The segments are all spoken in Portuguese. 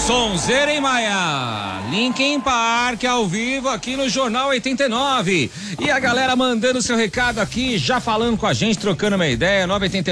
Sonzeira, hein, Maia? Linkin Park ao vivo aqui no Jornal 89. E a galera mandando seu recado aqui, já falando com a gente, trocando uma ideia.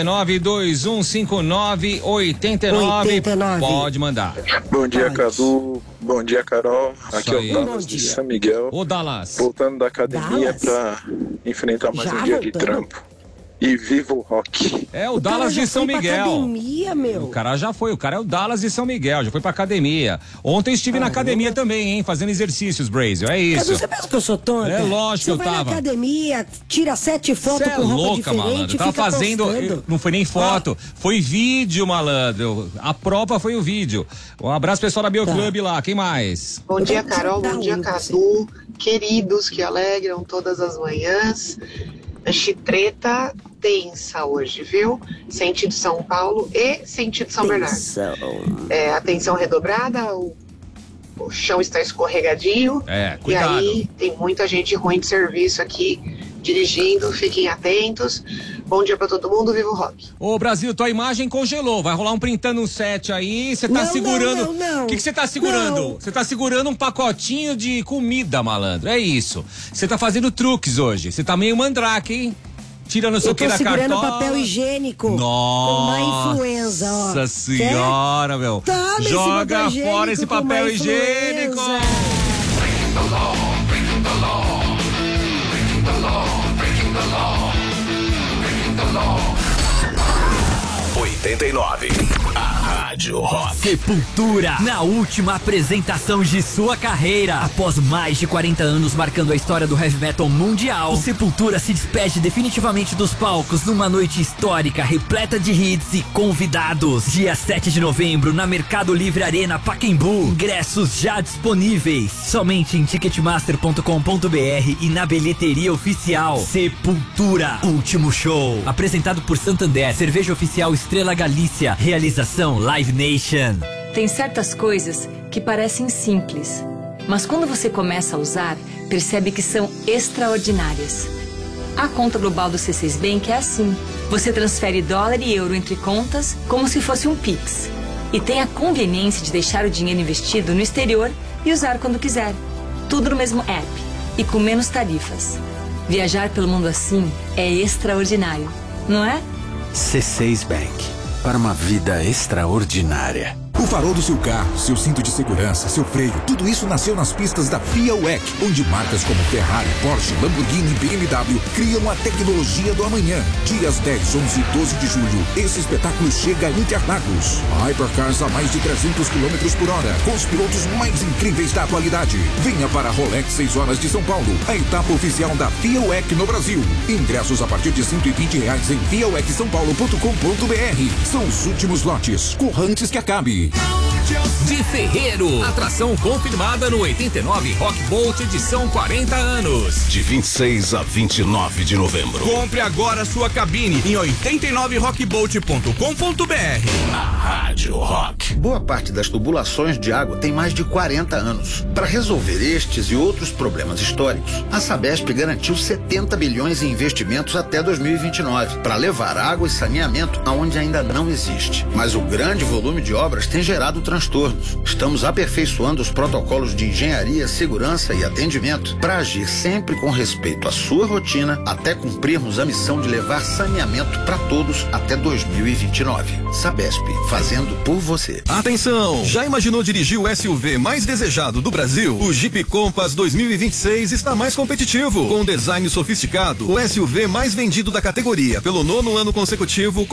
989-2159-89. Pode mandar. Bom dia, Cadu. Bom dia, Carol. Aqui é o Dallas de São Miguel. Ô, Dallas. Voltando da academia pra enfrentar mais um dia de trampo. E viva o rock. É o Dallas de São Miguel. Academia, meu. O cara já foi, o cara é o Dallas de São Miguel, já foi pra academia. Ontem estive na academia também, hein, fazendo exercícios, Brasil, é isso. Cadu, você pensa que eu sou tonta? É lógico que eu tava. Você vai na academia, tira 7 fotos com roupa louca, diferente, malandro. Tava fazendo, não foi nem foto, foi vídeo, malandro. A prova foi o vídeo. Um abraço pessoal da Bioclub lá, quem mais? Bom dia, Carol, bom dia, Cadu. Queridos que alegram todas as manhãs. Treta tensa hoje, viu? Sentido São Paulo e sentido São Bernardo. Atenção redobrada, o chão está escorregadio. Cuidado. E aí tem muita gente ruim de serviço aqui dirigindo, fiquem atentos. Bom dia pra todo mundo, viva o rock. Ô, Brasil, tua imagem congelou, vai rolar um printando um set aí, você tá segurando... O que você tá segurando? Você tá segurando um pacotinho de comida, malandro, é isso. Você tá fazendo truques hoje, você tá meio mandrake, hein? Tirando o seu que da cartola. Eu tô segurando papel higiênico. Nossa. Com má influenza, ó. Nossa senhora, meu. Tome joga fora esse papel higiênico. Breaking the law, breaking the law, breaking the law, breaking the law, breaking the law. 89. A Rádio Rock. Sepultura, na última apresentação de sua carreira. Após mais de 40 anos marcando a história do heavy metal mundial, o Sepultura se despede definitivamente dos palcos numa noite histórica, repleta de hits e convidados. Dia 7 de novembro, na Mercado Livre Arena Pacaembu. Ingressos já disponíveis. Somente em ticketmaster.com.br e na bilheteria oficial. Sepultura, último show. Apresentado por Santander, cerveja oficial Estrela Galícia. Realização Live Nation. Tem certas coisas que parecem simples, mas quando você começa a usar, percebe que são extraordinárias. A conta global do C6 Bank é assim. Você transfere dólar e euro entre contas como se fosse um Pix. E tem a conveniência de deixar o dinheiro investido no exterior e usar quando quiser. Tudo no mesmo app e com menos tarifas. Viajar pelo mundo assim é extraordinário, não é? C6 Bank, para uma vida extraordinária. O farol do seu carro, seu cinto de segurança, seu freio, tudo isso nasceu nas pistas da FIA WEC, onde marcas como Ferrari, Porsche, Lamborghini e BMW criam a tecnologia do amanhã. Dias 10, 11 e 12 de julho, esse espetáculo chega a Interlagos. Hypercars a mais de 300 km por hora, com os pilotos mais incríveis da atualidade. Venha para a Rolex 6 horas de São Paulo, a etapa oficial da FIA WEC no Brasil. Ingressos a partir de R$120 em fiawecsaopaulo.com.br. São os últimos lotes, corra antes que acabe. De Ferreiro, atração confirmada no 89 Rock Bolt edição 40 anos. De 26 a 29 de novembro. Compre agora sua cabine em 89rockbolt.com.br. Na Rádio Rock. Boa parte das tubulações de água tem mais de 40 anos. Para resolver estes e outros problemas históricos, a Sabesp garantiu 70 bilhões em investimentos até 2029 para levar água e saneamento aonde ainda não existe. Mas o grande volume de obras tem gerado transtornos. Estamos aperfeiçoando os protocolos de engenharia, segurança e atendimento para agir sempre com respeito à sua rotina até cumprirmos a missão de levar saneamento para todos até 2029. Sabesp, fazendo por você. Atenção! Já imaginou dirigir o SUV mais desejado do Brasil? O Jeep Compass 2026 está mais competitivo. Com design sofisticado, o SUV mais vendido da categoria pelo 9º ano consecutivo,